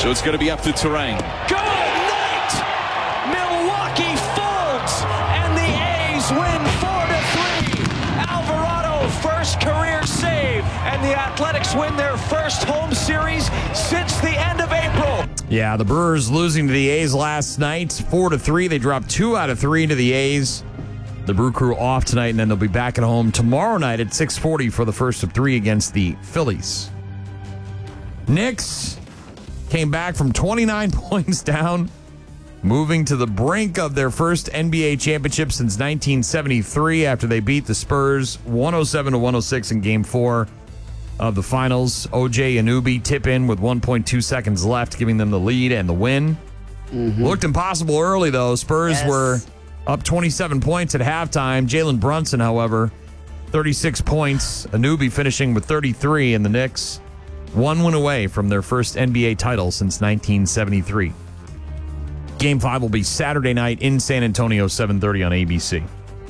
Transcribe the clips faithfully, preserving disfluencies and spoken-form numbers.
So it's going to be up to Terrain. Good night! Milwaukee folds, and the A's win four to three. Alvarado, first career save, and the Athletics win their first home series since the end of April. Yeah, the Brewers losing to the A's last night, four to three. They dropped two out of three to the A's. The Brew Crew off tonight, and then they'll be back at home tomorrow night at six forty for the first of three against the Phillies. Knicks came back from twenty-nine points down, moving to the brink of their first N B A championship since nineteen seventy-three after they beat the Spurs one oh seven to one oh six in game four of the finals. O J Anunoby tip in with one point two seconds left, giving them the lead and the win. Mm-hmm. Looked impossible early, though. Spurs yes. were up twenty-seven points at halftime. Jalen Brunson, however, thirty-six points. Anunoby finishing with thirty-three, and the Knicks one win away from their first N B A title since nineteen seventy-three. Game five will be Saturday night in San Antonio, seven thirty on A B C.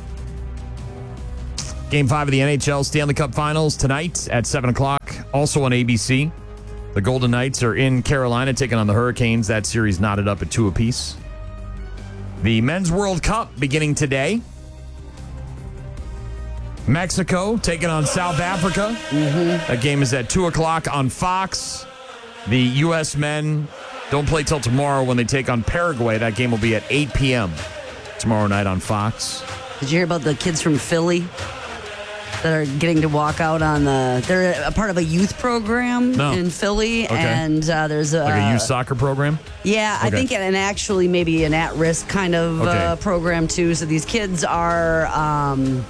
Game five of the N H L Stanley Cup Finals tonight at seven o'clock, also on A B C. The Golden Knights are in Carolina taking on the Hurricanes. That series knotted up at two apiece. The Men's World Cup beginning today. Mexico taking on South Africa. Mm-hmm. That game is at two o'clock on Fox. The U S men don't play till tomorrow when they take on Paraguay. That game will be at eight p.m. tomorrow night on Fox. Did you hear about the kids from Philly that are getting to walk out on the... They're a part of a youth program no. in Philly, okay. and uh, there's a... Like a youth soccer program? Yeah, okay. I think and actually maybe an at-risk kind of okay. uh, program, too. So these kids are... Um,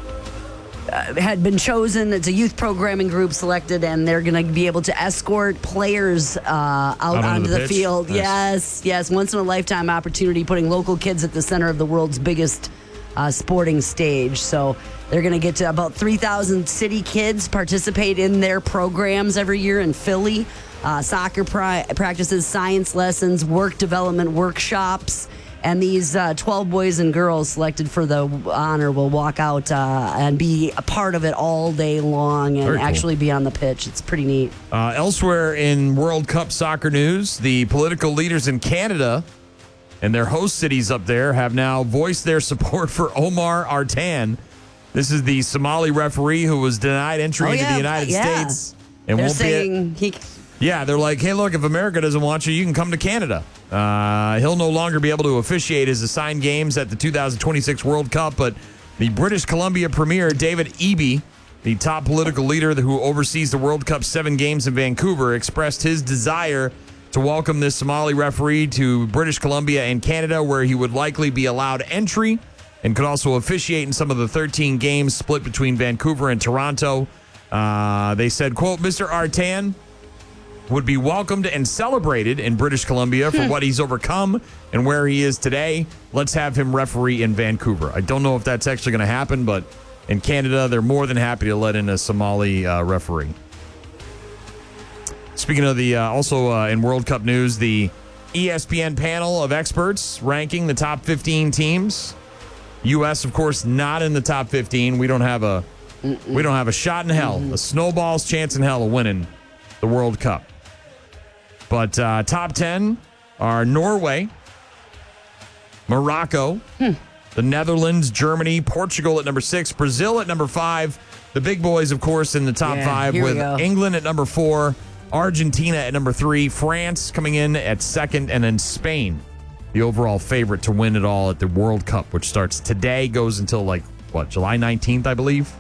uh, had been chosen. It's a youth programming group selected, and they're going to be able to escort players uh, out, out onto the, the field. Nice. Yes, yes. Once-in-a-lifetime opportunity, putting local kids at the center of the world's biggest uh, sporting stage. So... They're going to get to about three thousand city kids participate in their programs every year in Philly. Uh, soccer pri- practices, science lessons, work development workshops. And these uh, twelve boys and girls selected for the honor will walk out uh, and be a part of it all day long and Very cool. actually be on the pitch. It's pretty neat. Uh, elsewhere in World Cup soccer news, the political leaders in Canada and their host cities up there have now voiced their support for Omar Artan. This is the Somali referee who was denied entry oh, into yeah, the United yeah. States. And they're won't saying be a, he... Yeah, they're like, hey, look, if America doesn't want you, you can come to Canada. Uh, he'll no longer be able to officiate his assigned games at the two thousand twenty-six World Cup, but the British Columbia Premier, David Eby, the top political leader who oversees the World Cup seven games in Vancouver, expressed his desire to welcome this Somali referee to British Columbia and Canada, where he would likely be allowed entry and could also officiate in some of the thirteen games split between Vancouver and Toronto. Uh, they said, quote, Mister Artan would be welcomed and celebrated in British Columbia for what he's overcome and where he is today. Let's have him referee in Vancouver. I don't know if that's actually going to happen, but in Canada, they're more than happy to let in a Somali uh, referee. Speaking of the, uh, also uh, in World Cup news, the E S P N panel of experts ranking the top fifteen teams. U S, of course, not in the top fifteen. We don't have a Mm-mm. we don't have a shot in hell, mm-hmm. a snowball's chance in hell of winning the World Cup. But uh, top ten are Norway, Morocco, hmm. the Netherlands, Germany, Portugal at number six, Brazil at number five. The big boys, of course, in the top yeah, five with England at number four, Argentina at number three, France coming in at second, and then Spain, the overall favorite to win it all at the World Cup, which starts today, goes until like, what, July nineteenth, I believe?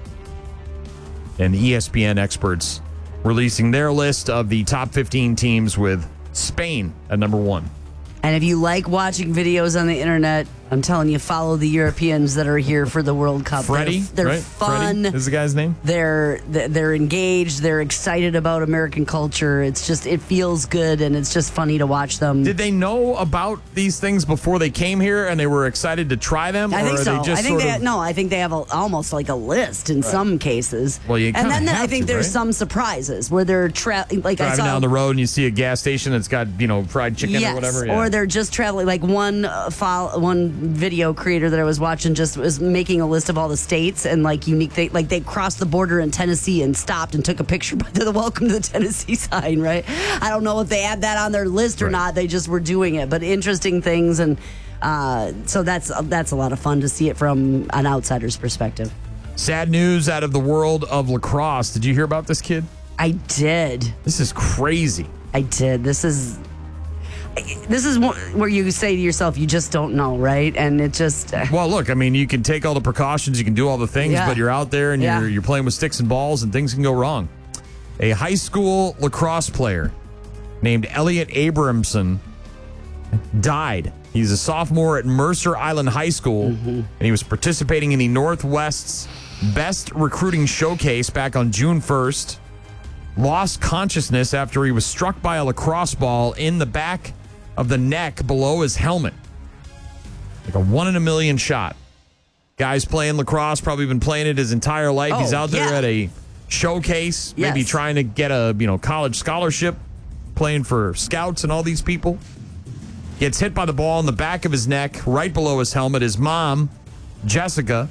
And the E S P N experts releasing their list of the top fifteen teams with Spain at number one. And if you like watching videos on the internet, I'm telling you, follow the Europeans that are here for the World Cup. Freddie, they're, they're right? fun. Freddie is the guy's name? They're they're engaged. They're excited about American culture. It's just, it feels good, and it's just funny to watch them. Did they know about these things before they came here, and they were excited to try them? I or think are so. They just I think sort they of... no. I think they have a, almost like a list in right. some cases. Well, you and then have I think to, there's right? some surprises where they're tra- like driving I saw, down the road and you see a gas station that's got, you know, fried chicken yes, or whatever. Yeah. Or they're just traveling. Like one uh, fo- one video creator that I was watching just was making a list of all the states and like unique things. Like they crossed the border in Tennessee and stopped and took a picture by the welcome to the Tennessee sign, right? I don't know if they had that on their list or right. not. They just were doing it, but interesting things. And uh, so that's, that's a lot of fun to see it from an outsider's perspective. Sad news out of the world of lacrosse. Did you hear about this kid? I did. This is crazy. I did. This is this is where you say to yourself, you just don't know, right? And it just well, look. I mean, you can take all the precautions, you can do all the things, yeah. but you're out there and yeah. you're you're playing with sticks and balls, and things can go wrong. A high school lacrosse player named Elliot Abramson died. He's a sophomore at Mercer Island High School, mm-hmm. and he was participating in the Northwest's Best Recruiting Showcase back on June first. Lost consciousness after he was struck by a lacrosse ball in the back of the neck below his helmet. Like a one in a million shot. Guy's playing lacrosse, probably been playing it his entire life. Oh, He's out there yeah. at a showcase, yes. maybe trying to get a you know college scholarship, playing for scouts and all these people. Gets hit by the ball in the back of his neck, right below his helmet. His mom, Jessica,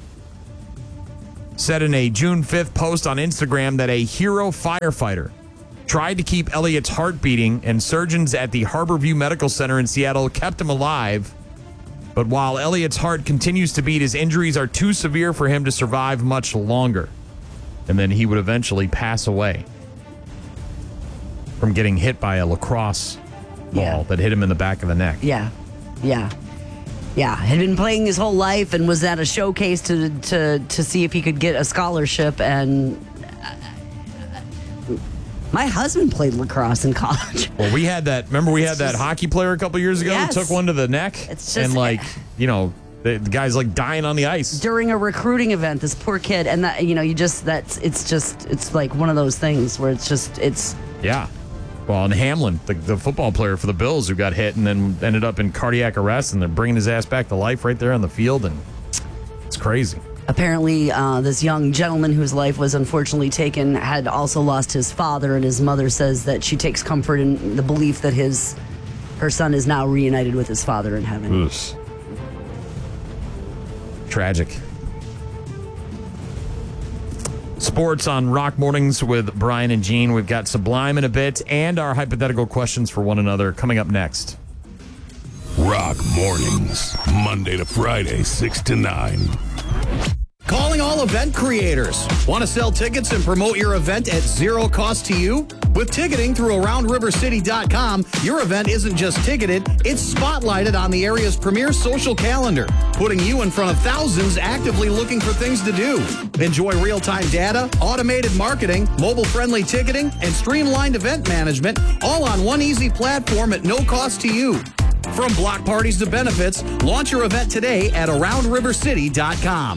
said in a June fifth post on Instagram that a hero firefighter tried to keep Elliot's heart beating, and surgeons at the Harborview Medical Center in Seattle kept him alive. But while Elliot's heart continues to beat, his injuries are too severe for him to survive much longer. And then he would eventually pass away from getting hit by a lacrosse ball yeah. that hit him in the back of the neck. Yeah, yeah. Yeah, had been playing his whole life and was at a showcase to to to see if he could get a scholarship. And uh, my husband played lacrosse in college. Well, we had that. Remember, we had that just, hockey player a couple years ago yes. who took one to the neck, it's just, and like you know, the, the guy's like dying on the ice during a recruiting event. This poor kid, and that you know, you just that's it's just it's like one of those things where it's just it's yeah. Well, and Hamlin, the, the football player for the Bills who got hit and then ended up in cardiac arrest, and they're bringing his ass back to life right there on the field, and it's crazy. Apparently, uh, this young gentleman whose life was unfortunately taken had also lost his father, and his mother says that she takes comfort in the belief that his her son is now reunited with his father in heaven. Oof. Tragic. Sports on Rock Mornings with Brian and Gene. We've got Sublime in a bit and our hypothetical questions for one another coming up next. Rock Mornings, Monday to Friday, six to nine. Calling all event creators. Want to sell tickets and promote your event at zero cost to you? With ticketing through around river city dot com, your event isn't just ticketed, it's spotlighted on the area's premier social calendar, putting you in front of thousands actively looking for things to do. Enjoy real-time data, automated marketing, mobile-friendly ticketing, and streamlined event management, all on one easy platform at no cost to you. From block parties to benefits, launch your event today at around river city dot com.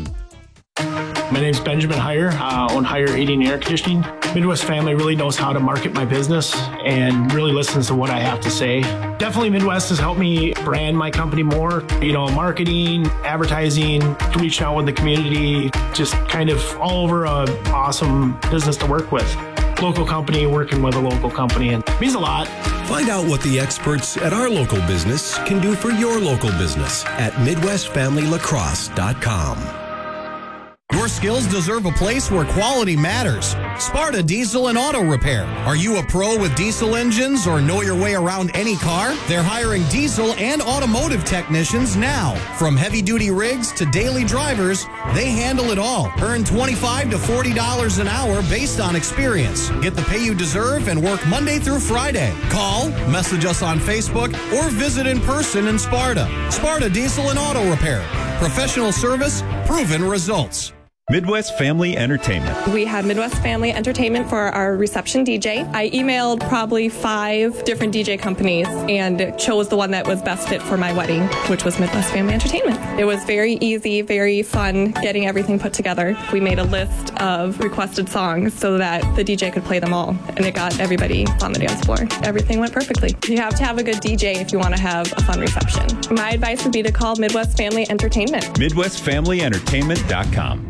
My name's Benjamin Heyer, uh, own Heyer Heating and Air Conditioning. Midwest Family really knows how to market my business and really listens to what I have to say. Definitely Midwest has helped me brand my company more. You know, marketing, advertising, reaching out with the community, just kind of all over a awesome business to work with. Local company, working with a local company, and it means a lot. Find out what the experts at our local business can do for your local business at midwest family lacrosse dot com. Your skills deserve a place where quality matters. Sparta Diesel and Auto Repair. Are you a pro with diesel engines or know your way around any car? They're hiring diesel and automotive technicians now. From heavy-duty rigs to daily drivers, they handle it all. Earn twenty-five to forty dollars an hour based on experience. Get the pay you deserve and work Monday through Friday. Call, message us on Facebook, or visit in person in Sparta. Sparta Diesel and Auto Repair. Professional service, proven results. Midwest Family Entertainment. We had Midwest Family Entertainment for our reception D J. I emailed probably five different D J companies and chose the one that was best fit for my wedding, which was Midwest Family Entertainment. It was very easy, very fun getting everything put together. We made a list of requested songs so that the D J could play them all, and it got everybody on the dance floor. Everything went perfectly. You have to have a good D J if you want to have a fun reception. My advice would be to call Midwest Family Entertainment. midwest family entertainment dot com.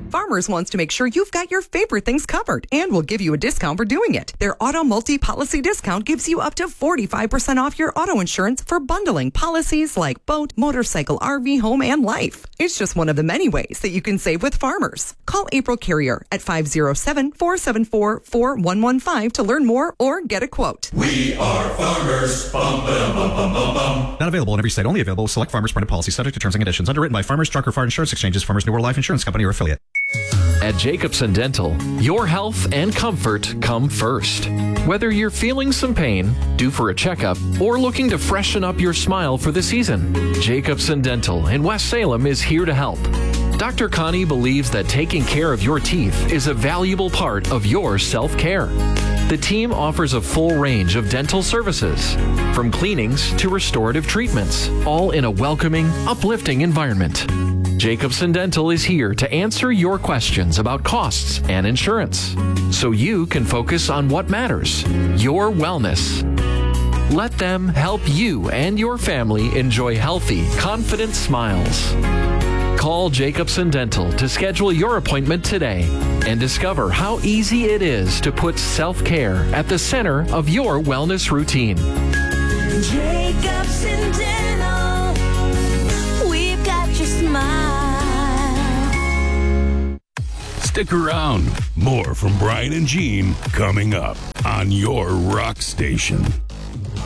Farmers wants to make sure you've got your favorite things covered and will give you a discount for doing it. Their auto multi-policy discount gives you up to forty-five percent off your auto insurance for bundling policies like boat, motorcycle, R V, home, and life. It's just one of the many ways that you can save with Farmers. Call April Carrier at five oh seven, four seven four, four one one five to learn more or get a quote. We are Farmers. Bum, ba-dum, bum, bum, bum, bum. Not available in every state. Only available with select Farmers printed policies subject to terms and conditions. Underwritten by Farmers Truck or Fire Insurance Exchanges, Farmers New World Life Insurance Company or affiliate. At Jacobson Dental, your health and comfort come first. Whether you're feeling some pain, due for a checkup, or looking to freshen up your smile for the season, Jacobson Dental in West Salem is here to help. Doctor Connie believes that taking care of your teeth is a valuable part of your self-care. The team offers a full range of dental services, from cleanings to restorative treatments, all in a welcoming, uplifting environment. Jacobson Dental is here to answer your questions about costs and insurance, so you can focus on what matters, your wellness. Let them help you and your family enjoy healthy, confident smiles. Call Jacobson Dental to schedule your appointment today and discover how easy it is to put self-care at the center of your wellness routine. Jacobson Dental, we've got your smile. Stick around. More from Brian and Gene coming up on your rock station.